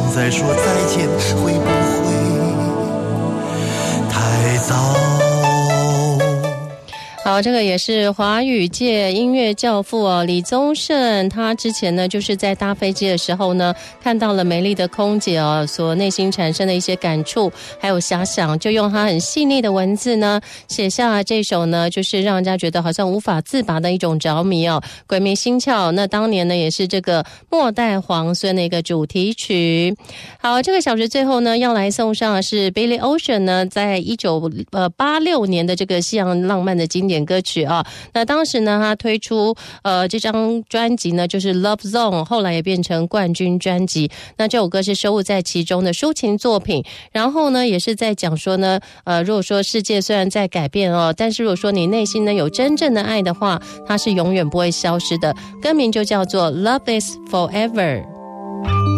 在说再见，会不会太早？ 好，这个也是华语界音乐教父哦，李宗盛。他之前呢，就是在搭飞机的时候呢，看到了美丽的空姐哦，所内心产生的一些感触，还有遐想，就用他很细腻的文字呢，写下了这首呢，就是让人家觉得好像无法自拔的一种着迷哦，鬼迷心窍。那当年呢，也是这个末代皇孙的一个主题曲。好，这个小时最后呢，要来送上的是 Billy Ocean 呢，在1986年的这个西洋浪漫的经典歌曲啊。那当时呢，他推出这张专辑呢，就是 Love Zone， 后来也变成冠军专辑。那这首歌是收录在其中的抒情作品，然后呢，也是在讲说呢，如果说世界虽然在改变哦，但是如果说你内心呢有真正的爱的话，它是永远不会消失的。歌名就叫做 Love is Forever。